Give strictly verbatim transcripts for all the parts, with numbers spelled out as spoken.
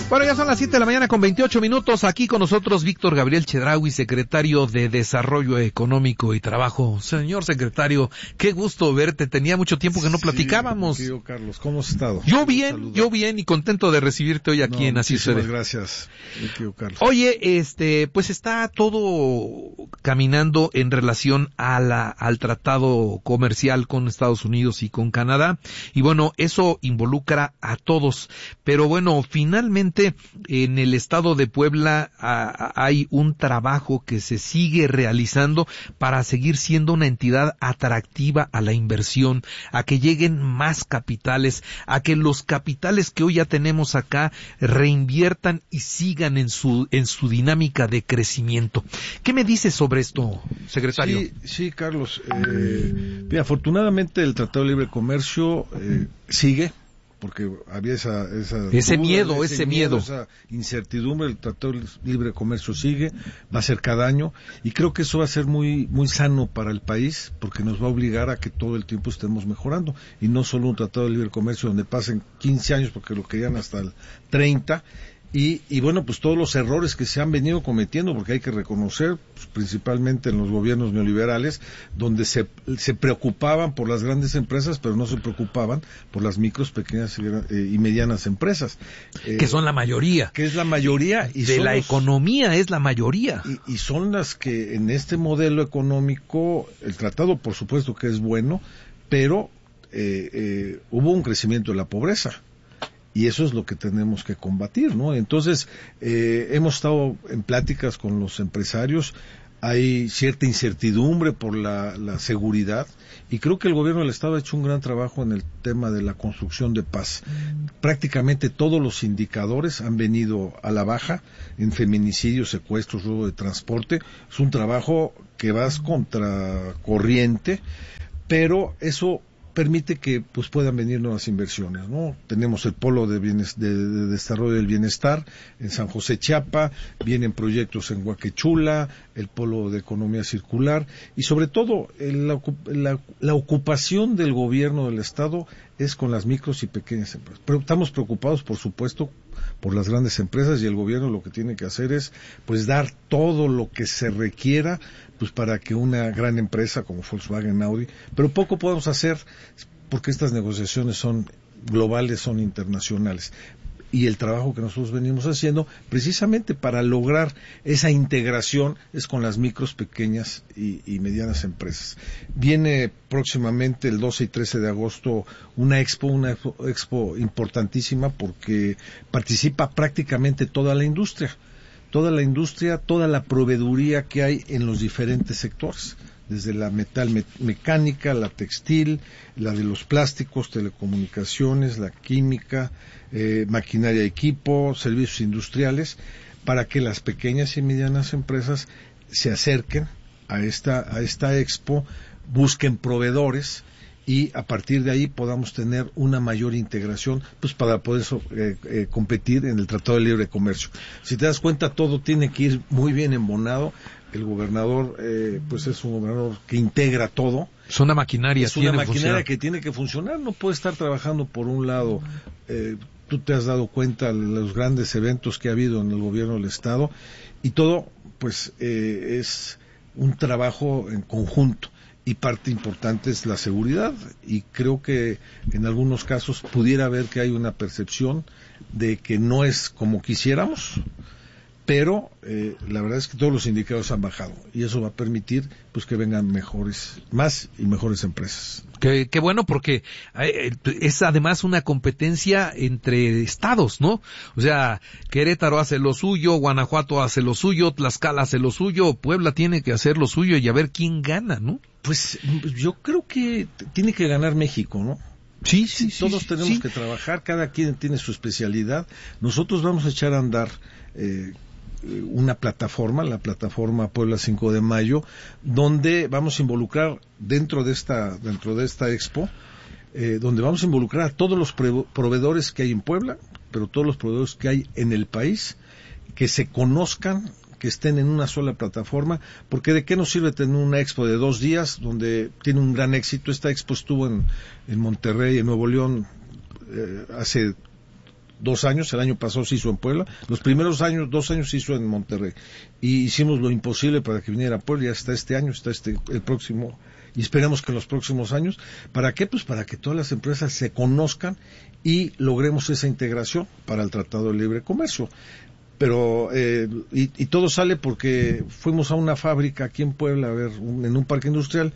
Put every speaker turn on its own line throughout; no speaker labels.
Bueno, ya son las siete de la mañana con veintiocho minutos. Aquí con nosotros Víctor Gabriel Chedraui, secretario de Desarrollo Económico y Trabajo. Señor secretario, qué gusto verte. Tenía mucho tiempo que no platicábamos.
Sí, Carlos, ¿cómo has estado?
Yo bien, yo bien y contento de recibirte hoy aquí
no,
en Así Sucede.
Gracias, tío Carlos.
Oye, este, pues está todo caminando en relación a la, al tratado comercial con Estados Unidos y con Canadá. Y bueno, eso involucra a todos. Pero bueno, finalmente en el estado de Puebla a, a, hay un trabajo que se sigue realizando para seguir siendo una entidad atractiva a la inversión, a que lleguen más capitales, a que los capitales que hoy ya tenemos acá reinviertan y sigan en su en su dinámica de crecimiento. ¿Qué me dices sobre esto, secretario?
Sí, sí, Carlos. Eh, bien, afortunadamente el Tratado de Libre Comercio eh, sigue. Porque había esa, esa
ese
duda,
miedo,
ese,
ese
miedo,
miedo,
esa incertidumbre. El Tratado de Libre Comercio sigue, va a ser cada año, y creo que eso va a ser muy, muy sano para el país, porque nos va a obligar a que todo el tiempo estemos mejorando, y no solo un Tratado de Libre Comercio donde pasen quince años, porque lo querían hasta el treinta, Y, y bueno, pues todos los errores que se han venido cometiendo, porque hay que reconocer, pues, principalmente en los gobiernos neoliberales, donde se, se preocupaban por las grandes empresas, pero no se preocupaban por las micros, pequeñas y, eh, y medianas empresas.
Eh, que son la mayoría.
Que es la mayoría. Y
de
son
la
los,
economía es la mayoría.
Y, y son las que en este modelo económico, el tratado por supuesto que es bueno, pero eh, eh, hubo un crecimiento de la pobreza. Y eso es lo que tenemos que combatir, ¿no? Entonces, eh, hemos estado en pláticas con los empresarios, hay cierta incertidumbre por la, la seguridad, y creo que el gobierno del Estado ha hecho un gran trabajo en el tema de la construcción de paz. Prácticamente todos los indicadores han venido a la baja, en feminicidios, secuestros, robo de transporte. Es un trabajo que vas contra corriente, pero eso permite que pues puedan venir nuevas inversiones, ¿no? Tenemos el polo de, bienes, de, de desarrollo del bienestar en San José Chiapa, vienen proyectos en Huaquechula, el polo de economía circular, y sobre todo el, la, la, la ocupación del gobierno del Estado es con las micros y pequeñas empresas. Pero estamos preocupados, por supuesto, por las grandes empresas, y el gobierno lo que tiene que hacer es pues dar todo lo que se requiera pues para que una gran empresa como Volkswagen, Audi, pero poco podemos hacer porque estas negociaciones son globales, son internacionales. Y el trabajo que nosotros venimos haciendo precisamente para lograr esa integración es con las micros, pequeñas y, y medianas empresas. Viene próximamente el doce y trece de agosto una expo, una expo, expo importantísima, porque participa prácticamente toda la industria, toda la industria, toda la proveeduría que hay en los diferentes sectores, desde la metal me- mecánica, la textil, la de los plásticos, telecomunicaciones, la química, eh, maquinaria, equipo, servicios industriales, para que las pequeñas y medianas empresas se acerquen a esta a esta expo, busquen proveedores, y a partir de ahí podamos tener una mayor integración pues para poder eh, eh, competir en el Tratado de Libre Comercio. Si te das cuenta, todo tiene que ir muy bien embonado. El gobernador eh, pues es un gobernador que integra todo.
Es una maquinaria.
Es una maquinaria que tiene que funcionar, no puede estar trabajando por un lado. Eh, tú te has dado cuenta de los grandes eventos que ha habido en el gobierno del Estado, y todo pues eh, es un trabajo en conjunto. Y parte importante es la seguridad, y creo que en algunos casos pudiera haber que hay una percepción de que no es como quisiéramos, pero eh, la verdad es que todos los indicadores han bajado, y eso va a permitir pues que vengan mejores, más y mejores empresas.
Qué, qué bueno, porque eh, es además una competencia entre estados, ¿no? O sea, Querétaro hace lo suyo, Guanajuato hace lo suyo, Tlaxcala hace lo suyo, Puebla tiene que hacer lo suyo, y a ver quién gana, ¿no?
Pues yo creo que tiene que ganar México, ¿no?
Sí, sí, sí.
Todos
sí,
tenemos
sí.
que trabajar, cada quien tiene su especialidad. Nosotros vamos a echar a andar eh, una plataforma, la plataforma Puebla cinco de mayo, donde vamos a involucrar dentro de esta dentro de esta expo, eh, donde vamos a involucrar a todos los proveedores que hay en Puebla, pero todos los proveedores que hay en el país, que se conozcan, que estén en una sola plataforma, porque de qué nos sirve tener una expo de dos días donde tiene un gran éxito. Esta expo estuvo en, en Monterrey, en Nuevo León, eh, hace dos años, el año pasado se hizo en Puebla, los primeros años, dos años se hizo en Monterrey, y hicimos lo imposible para que viniera a Puebla, ya está este año, está este, el próximo, y esperamos que en los próximos años, ¿para qué? Pues para que todas las empresas se conozcan y logremos esa integración para el Tratado de Libre Comercio. Pero, eh, y, y todo sale porque fuimos a una fábrica aquí en Puebla, a ver, un, en un parque industrial,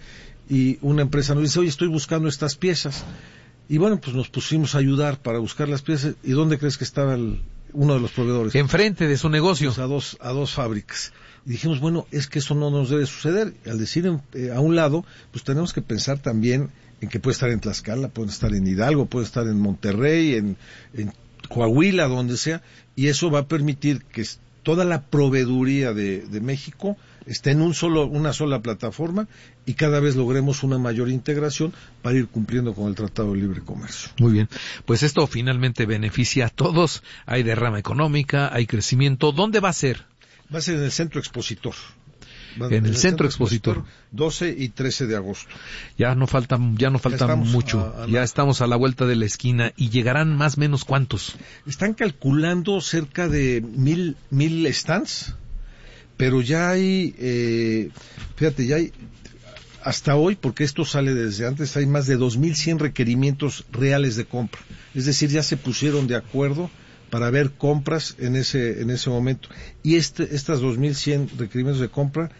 y una empresa nos dice, oye, estoy buscando estas piezas. Y bueno, pues nos pusimos a ayudar para buscar las piezas. ¿Y dónde crees que estaba el, uno de los proveedores?
Enfrente de su negocio.
Pues a dos, a dos fábricas. Y dijimos, bueno, es que eso no nos debe suceder. Y al decir eh, a un lado, pues tenemos que pensar también en que puede estar en Tlaxcala, puede estar en Hidalgo, puede estar en Monterrey, en, en Coahuila, donde sea. Y eso va a permitir que toda la proveeduría de, de México esté en un solo, una sola plataforma y cada vez logremos una mayor integración para ir cumpliendo con el Tratado de Libre Comercio.
Muy bien. Pues esto finalmente beneficia a todos. Hay derrama económica, hay crecimiento. ¿Dónde va a ser?
Va a ser en el Centro Expositor.
En, en el, el Centro, Centro Expositor.
Expositor. doce y trece de agosto.
Ya no falta, ya no falta ya mucho. A, a la... Ya estamos a la vuelta de la esquina y llegarán más o menos ¿cuántos?
Están calculando cerca de mil, mil stands, pero ya hay, eh, fíjate, ya hay, hasta hoy, porque esto sale desde antes, hay más de dos mil cien requerimientos reales de compra. Es decir, ya se pusieron de acuerdo para ver compras en ese en ese momento. Y este estas dos mil cien requerimientos de compra,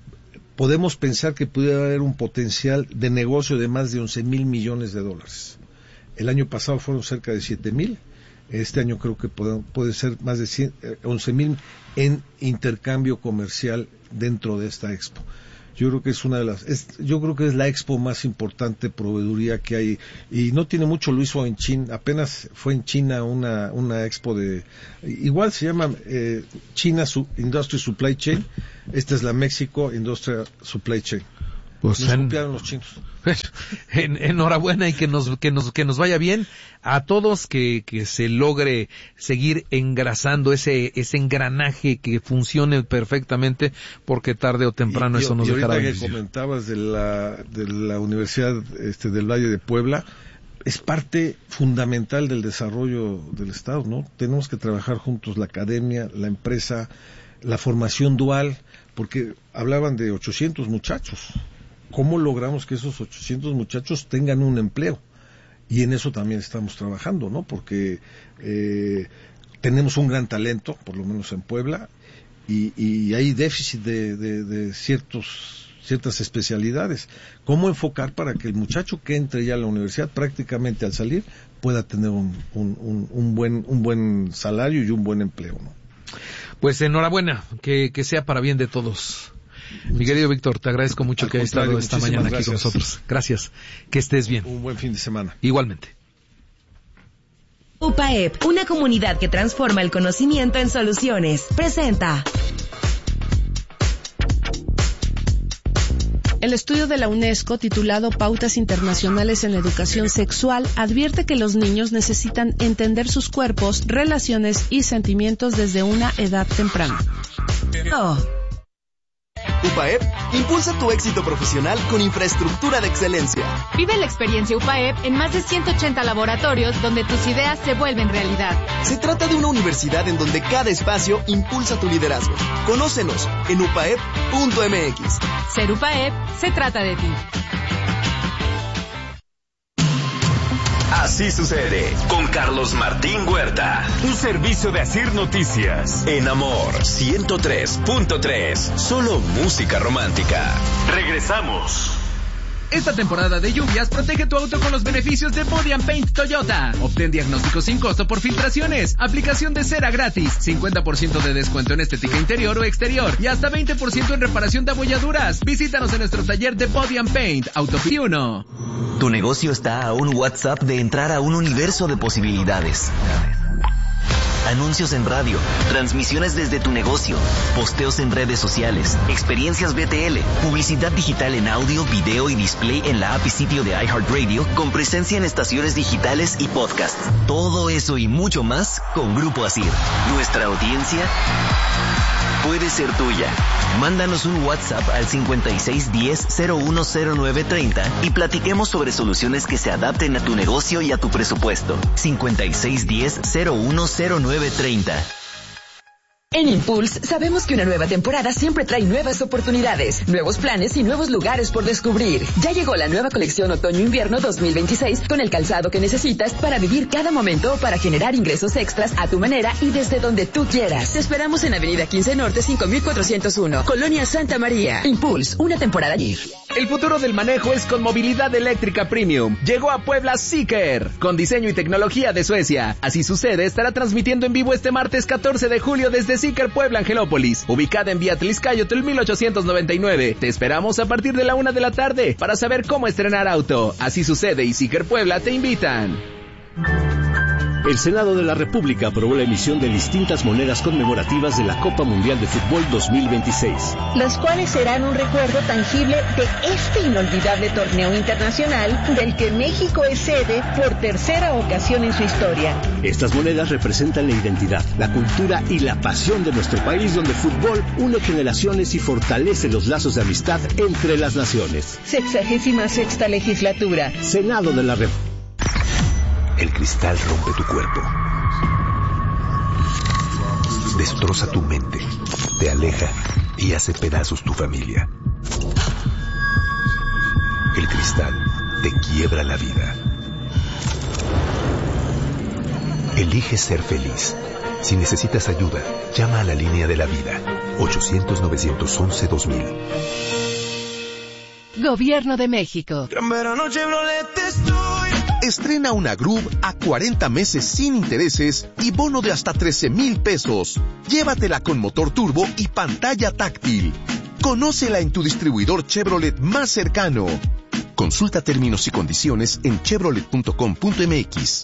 podemos pensar que pudiera haber un potencial de negocio de más de once mil millones de dólares. El año pasado fueron cerca de siete mil. Este año creo que puede, puede ser más de once mil en intercambio comercial dentro de esta expo. Yo creo que es una de las, es, yo creo que es la expo más importante proveeduría que hay, y no tiene mucho, lo hizo en China, apenas fue en China una una expo de, igual se llama eh, China Industry Supply Chain, esta es la México Industrial Supply Chain.
Pues
nos en, copiaron los chinos.
En, enhorabuena y que nos que nos que nos vaya bien a todos, que que se logre seguir engrasando ese ese engranaje, que funcione perfectamente, porque tarde o temprano
y,
eso nos
y
dejará.
Ahorita que comentabas de la de la Universidad este del Valle de Puebla, es parte fundamental del desarrollo del Estado, ¿no? Tenemos que trabajar juntos, la academia, la empresa, la formación dual, porque hablaban de ochocientos muchachos. ¿Cómo logramos que esos ochocientos muchachos tengan un empleo? Y en eso también estamos trabajando, ¿no? Porque eh, tenemos un gran talento, por lo menos en Puebla, y, y hay déficit de, de, de ciertos ciertas especialidades. ¿Cómo enfocar para que el muchacho que entre ya a la universidad, prácticamente al salir, pueda tener un, un, un, un buen un buen salario y un buen empleo, ¿no?
Pues enhorabuena, que, que sea para bien de todos. Mi querido Víctor, te agradezco mucho Al que hayas estado esta mañana gracias. aquí con nosotros. Gracias. Que estés bien.
Un buen fin de semana.
Igualmente.
U P A E P, una comunidad que transforma el conocimiento en soluciones. Presenta.
El estudio de la UNESCO, titulado Pautas Internacionales en Educación Sexual, advierte que los niños necesitan entender sus cuerpos, relaciones y sentimientos desde una edad temprana.
Oh.
U P A E P impulsa tu éxito profesional con infraestructura de excelencia.
Vive la experiencia U P A E P en más de ciento ochenta laboratorios donde tus ideas se vuelven realidad.
Se trata de una universidad en donde cada espacio impulsa tu liderazgo. Conócenos en u p a e p punto m x.
Ser U P A E P se trata de ti.
Así sucede con Carlos Martín Huerta.
Un servicio de Asir Noticias.
En Amor ciento tres punto tres. Solo música romántica.
Regresamos.
Esta temporada de lluvias, protege tu auto con los beneficios de Body and Paint Toyota. Obtén diagnóstico sin costo por filtraciones, aplicación de cera gratis, cincuenta por ciento de descuento en estética interior o exterior y hasta veinte por ciento en reparación de abolladuras. Visítanos en nuestro taller de Body and Paint, Autopista uno.
Tu negocio está a un WhatsApp de entrar a un universo de posibilidades. Anuncios en radio, transmisiones desde tu negocio, posteos en redes sociales, experiencias B T L, publicidad digital en audio, video y display en la app y sitio de iHeartRadio, con presencia en estaciones digitales y podcasts. Todo eso y mucho más con Grupo Asir. Nuestra audiencia puede ser tuya. Mándanos un WhatsApp al cincuenta y seis diez cero uno cero nueve treinta y platiquemos sobre soluciones que se adapten a tu negocio y a tu presupuesto. cincuenta y seis diez cero uno cero nueve treinta.
En Impulse sabemos que una nueva temporada siempre trae nuevas oportunidades, nuevos planes y nuevos lugares por descubrir. Ya llegó la nueva colección Otoño-Invierno dos mil veintiséis con el calzado que necesitas para vivir cada momento o para generar ingresos extras a tu manera y desde donde tú quieras. Te esperamos en Avenida quince Norte cinco mil cuatrocientos uno, Colonia Santa María. Impulse, una temporada allí.
El futuro del manejo es con movilidad eléctrica premium. Llegó a Puebla Zeekr, con diseño y tecnología de Suecia. Así sucede, estará transmitiendo en vivo este martes catorce de julio desde Zeekr Puebla Angelópolis, ubicada en Vía Tliscayotl mil ochocientos noventa y nueve. Te esperamos a partir de la una de la tarde para saber cómo estrenar auto. Así sucede y Zeekr Puebla te invitan.
El Senado de la República aprobó la emisión de distintas monedas conmemorativas de la Copa Mundial de Fútbol dos mil veintiséis.
Las cuales serán un recuerdo tangible de este inolvidable torneo internacional del que México es sede por tercera ocasión en su historia.
Estas monedas representan la identidad, la cultura y la pasión de nuestro país, donde el fútbol une generaciones y fortalece los lazos de amistad entre las naciones.
Sexagésima sexta legislatura.
Senado de la República.
El cristal rompe tu cuerpo, destroza tu mente, te aleja y hace pedazos tu familia. El cristal te quiebra la vida. Elige ser feliz. Si necesitas ayuda, llama a la línea de la vida, ochocientos novecientos once dos mil.
Gobierno de México.
Gran verano Chevrolet estoy.
Estrena una Groove a cuarenta meses sin intereses y bono de hasta trece mil pesos. Llévatela con motor turbo y pantalla táctil. Conócela en tu distribuidor Chevrolet más cercano. Consulta términos y condiciones en chevrolet punto com punto m x.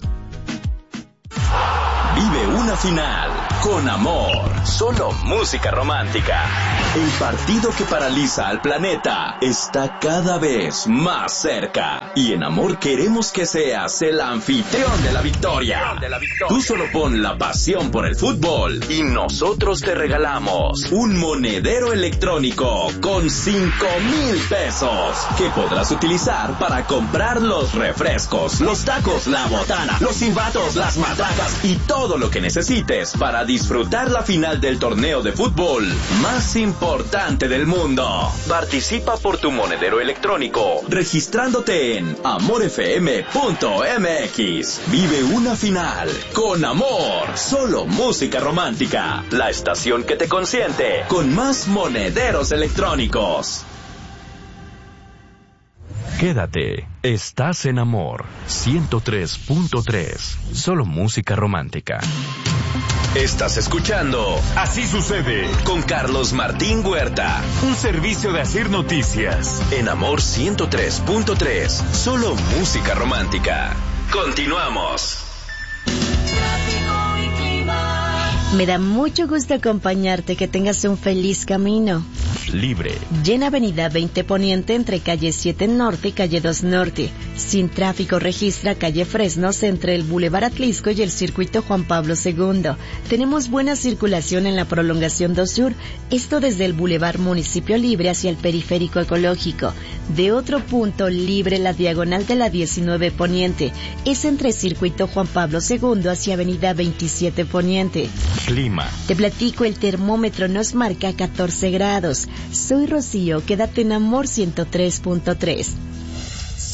Vive una final con amor. Solo música romántica. El partido que paraliza al planeta está cada vez más cerca. Y en Amor queremos que seas el anfitrión de la victoria. Tú solo pon la pasión por el fútbol y nosotros te regalamos un monedero electrónico con cinco mil pesos que podrás utilizar para comprar los refrescos, los tacos, la botana, los silbatos, las matracas y todo lo que necesites para disfrutar la final del torneo de fútbol más importante del mundo. Participa por tu monedero electrónico registrándote en amor f m punto m x. Vive una final con amor. Solo música romántica. La estación que te consiente con más monederos electrónicos.
Quédate, estás en Amor ciento tres punto tres, solo música romántica.
Estás escuchando Así Sucede con Carlos Martín Huerta,
un servicio de Asir Noticias
en Amor ciento tres punto tres, solo música romántica. Continuamos.
Me da mucho gusto acompañarte, que tengas un feliz camino.
Libre.
Llena Avenida veinte Poniente entre calle siete Norte y calle dos Norte. Sin tráfico registra calle Fresnos entre el Boulevard Atlisco y el Circuito Juan Pablo segundo. Tenemos buena circulación en la prolongación dos Sur, esto desde el Boulevard Municipio Libre hacia el Periférico Ecológico. De otro punto, libre la diagonal de la diecinueve Poniente. Es entre Circuito Juan Pablo segundo hacia Avenida veintisiete Poniente.
Clima.
Te platico, el termómetro nos marca catorce grados. Soy Rocío, quédate en Amor ciento tres punto tres.